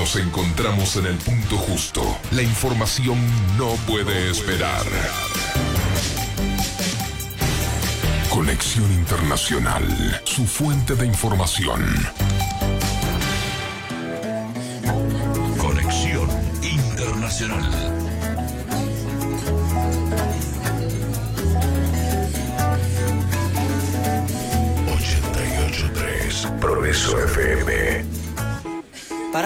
Nos encontramos en el punto justo. La información no puede esperar. Conexión Internacional, su fuente de información. Conexión Internacional. Progreso FM. Para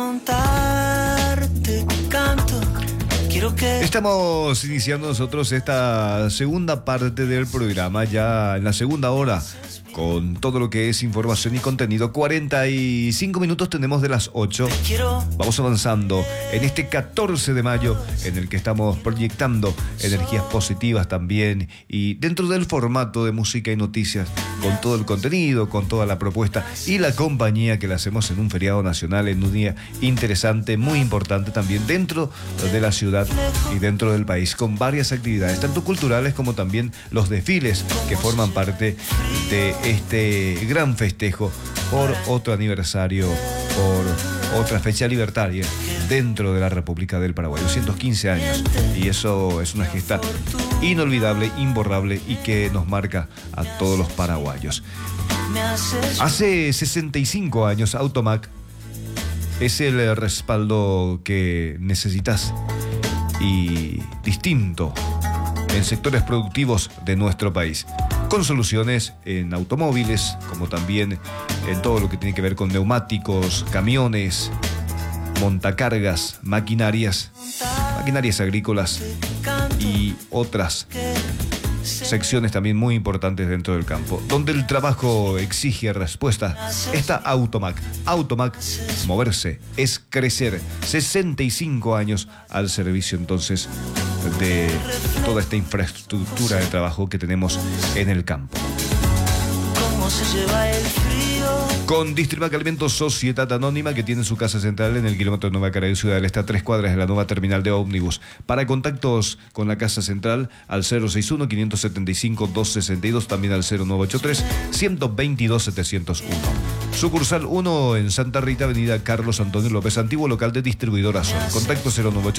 contarte canto, quiero que... Estamos iniciando nosotros esta segunda parte del programa, ya en la segunda hora, con todo lo que es información y contenido. 45 minutos tenemos de las 8. Vamos avanzando en este 14 de mayo, en el que estamos proyectando energías positivas también, y dentro del formato de música y noticias, con todo el contenido, con toda la propuesta y la compañía que le hacemos en un feriado nacional, en un día interesante, muy importante también dentro de la ciudad y dentro del país, con varias actividades, tanto culturales como también los desfiles que forman parte de este gran festejo por otro aniversario, por otra fecha libertaria dentro de la República del Paraguay, 215 años, y eso es una gesta inolvidable, imborrable y que nos marca a todos los paraguayos. Hace 65 años Automac es el respaldo que necesitas y distinto en sectores productivos de nuestro país, con soluciones en automóviles, como también en todo lo que tiene que ver con neumáticos, camiones, montacargas, maquinarias agrícolas y otras secciones también muy importantes dentro del campo, donde el trabajo exige respuesta. Está Automac. Automac, moverse es crecer. 65 años al servicio entonces de toda esta infraestructura de trabajo que tenemos en el campo. ¿Cómo se lleva el frío? Con Distrimac Alimentos Sociedad Anónima, que tiene su casa central en el kilómetro Nueva Caray, Ciudad del Este, a 3 cuadras de la nueva terminal de ómnibus. Para contactos con la casa central, al 061-575-262, también al 0983-122-701. Sucursal 1 en Santa Rita, avenida Carlos Antonio López, antiguo local de distribuidora Sol. Contacto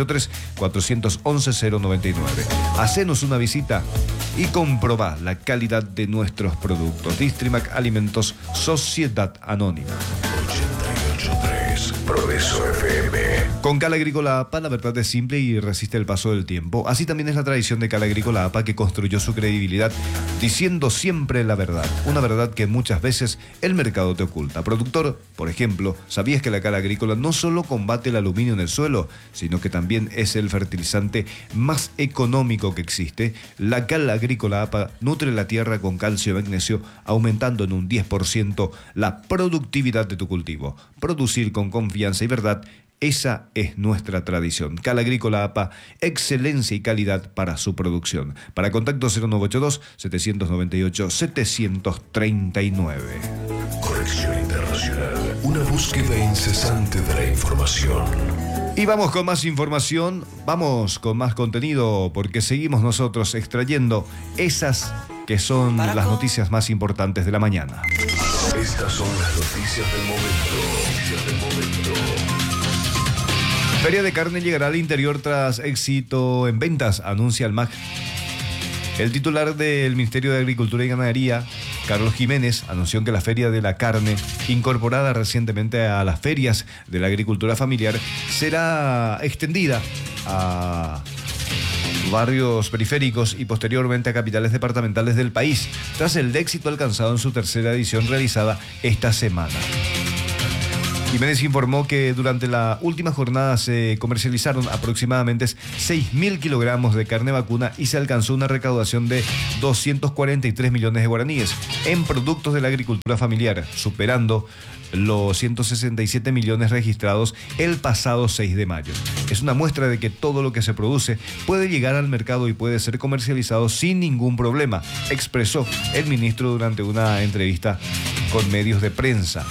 0983-411-099. Hacenos una visita y comprobá la calidad de nuestros productos. Distrimac Alimentos Sociedad Anónima. 88.3 Progreso FM. Con Cal Agrícola APA la verdad es simple y resiste el paso del tiempo. Así también es la tradición de Cal Agrícola APA, que construyó su credibilidad diciendo siempre la verdad. Una verdad que muchas veces el mercado te oculta. Productor, por ejemplo, ¿sabías que la cal agrícola no solo combate el aluminio en el suelo, sino que también es el fertilizante más económico que existe? La Cal Agrícola APA nutre la tierra con calcio y magnesio, aumentando en un 10% la productividad de tu cultivo. Producir con confianza y verdad, esa es nuestra tradición. Cal Agrícola APA, excelencia y calidad para su producción. Para contacto 0982-798-739. Conexión Internacional, una búsqueda incesante de la información. Y vamos con más información, vamos con más contenido, porque seguimos nosotros extrayendo esas que son las noticias más importantes de la mañana. Estas son las noticias del momento. Feria de carne llegará al interior tras éxito en ventas, anuncia el MAG. El titular del Ministerio de Agricultura y Ganadería, Carlos Jiménez, anunció que la Feria de la Carne, incorporada recientemente a las ferias de la agricultura familiar, será extendida a barrios periféricos y posteriormente a capitales departamentales del país, tras el éxito alcanzado en su tercera edición realizada esta semana. Jiménez informó que durante la última jornada se comercializaron aproximadamente 6.000 kilogramos de carne vacuna y se alcanzó una recaudación de 243 millones de guaraníes en productos de la agricultura familiar, superando los 167 millones registrados el pasado 6 de mayo. Es una muestra de que todo lo que se produce puede llegar al mercado y puede ser comercializado sin ningún problema, expresó el ministro durante una entrevista con medios de prensa.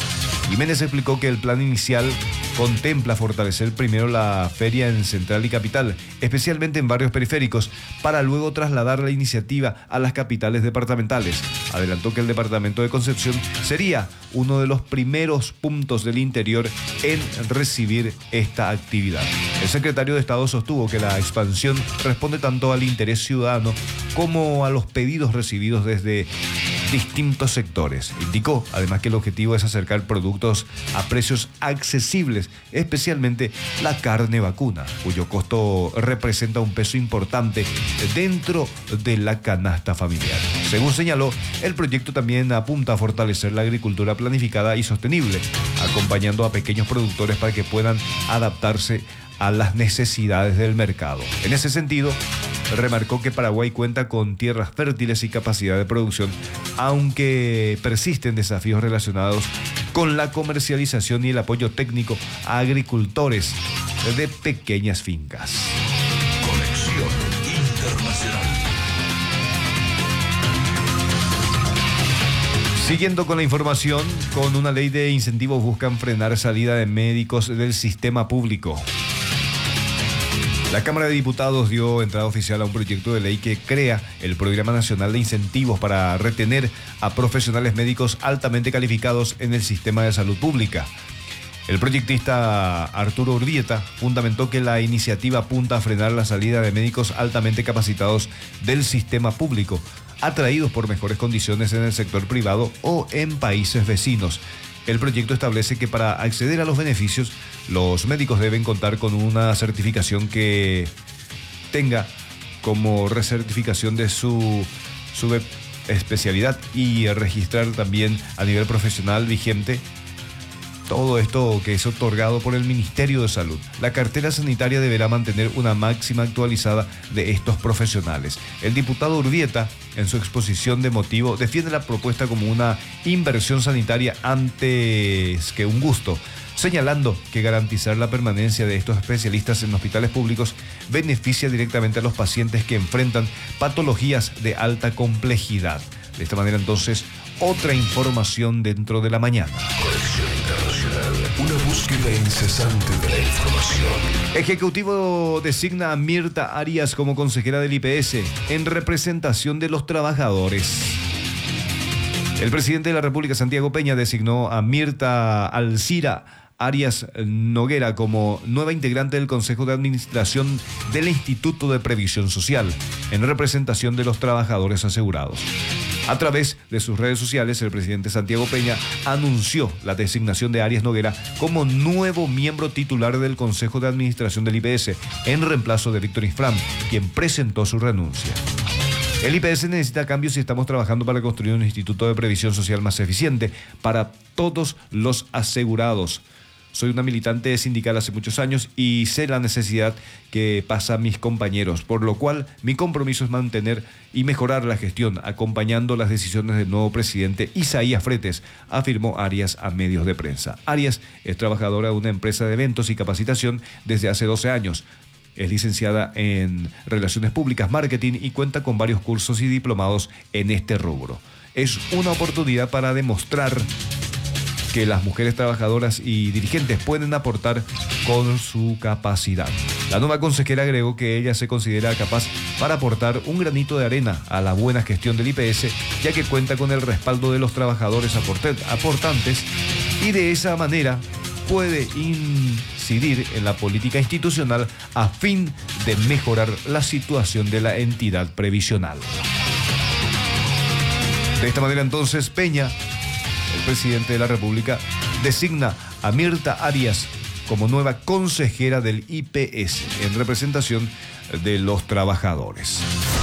Jiménez explicó que el plan inicial contempla fortalecer primero la feria en Central y Capital, especialmente en barrios periféricos, para luego trasladar la iniciativa a las capitales departamentales. Adelantó que el departamento de Concepción sería uno de los primeros puntos del interior en recibir esta actividad. El secretario de Estado sostuvo que la expansión responde tanto al interés ciudadano como a los pedidos recibidos desde distintos sectores. Indicó además que el objetivo es acercar productos a precios accesibles, especialmente la carne vacuna, cuyo costo representa un peso importante dentro de la canasta familiar. Según señaló, el proyecto también apunta a fortalecer la agricultura planificada y sostenible, acompañando a pequeños productores para que puedan adaptarse a las necesidades del mercado. En ese sentido, remarcó que Paraguay cuenta con tierras fértiles y capacidad de producción, aunque persisten desafíos relacionados con la comercialización y el apoyo técnico a agricultores de pequeñas fincas. Conexión Internacional. Siguiendo con la información, con una ley de incentivos buscan frenar salida de médicos del sistema público. La Cámara de Diputados dio entrada oficial a un proyecto de ley que crea el Programa Nacional de Incentivos para retener a profesionales médicos altamente calificados en el sistema de salud pública. El proyectista Arturo Urbieta fundamentó que la iniciativa apunta a frenar la salida de médicos altamente capacitados del sistema público, atraídos por mejores condiciones en el sector privado o en países vecinos. El proyecto establece que para acceder a los beneficios, los médicos deben contar con una certificación que tenga como recertificación de su especialidad y registrar también a nivel profesional vigente todo esto que es otorgado por el Ministerio de Salud. La cartera sanitaria deberá mantener una máxima actualizada de estos profesionales. El diputado Urbieta, en su exposición de motivo, defiende la propuesta como una inversión sanitaria antes que un gusto, señalando que garantizar la permanencia de estos especialistas en hospitales públicos beneficia directamente a los pacientes que enfrentan patologías de alta complejidad. De esta manera, entonces, otra información dentro de la mañana. Conexión Internacional. Una búsqueda incesante de la información. Ejecutivo designa a Mirta Arias como consejera del IPS en representación de los trabajadores. El presidente de la República, Santiago Peña, designó a Mirta Alcira Arias Noguera como nueva integrante del Consejo de Administración del Instituto de Previsión Social, en representación de los trabajadores asegurados. A través de sus redes sociales, el presidente Santiago Peña anunció la designación de Arias Noguera como nuevo miembro titular del Consejo de Administración del IPS, en reemplazo de Víctor Isfram, quien presentó su renuncia. El IPS necesita cambios y estamos trabajando para construir un instituto de previsión social más eficiente para todos los asegurados. Soy una militante sindical hace muchos años y sé la necesidad que pasan mis compañeros, por lo cual mi compromiso es mantener y mejorar la gestión, acompañando las decisiones del nuevo presidente Isaías Fretes, afirmó Arias a medios de prensa. Arias es trabajadora de una empresa de eventos y capacitación desde hace 12 años. Es licenciada en Relaciones Públicas, Marketing y cuenta con varios cursos y diplomados en este rubro. Es una oportunidad para demostrar que las mujeres trabajadoras y dirigentes pueden aportar con su capacidad. La nueva consejera agregó que ella se considera capaz para aportar un granito de arena a la buena gestión del IPS, ya que cuenta con el respaldo de los trabajadores aportantes y de esa manera puede incidir en la política institucional a fin de mejorar la situación de la entidad previsional. De esta manera, entonces, Peña, el presidente de la República, designa a Mirta Arias como nueva consejera del IPS en representación de los trabajadores.